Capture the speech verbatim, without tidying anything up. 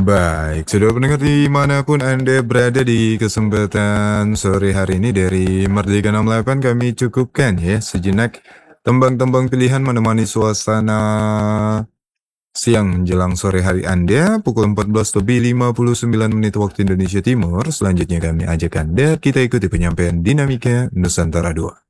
Baik, sudah pendengar dimanapun Anda berada di kesempatan sore hari ini dari Merdeka enam puluh delapan kami cukupkan ya sejenak tembang-tembang pilihan menemani suasana siang menjelang sore hari Anda pukul empat belas lebih lima puluh sembilan menit waktu Indonesia Timur. Selanjutnya kami ajak Anda kita ikuti penyampaian Dinamika Nusantara dua.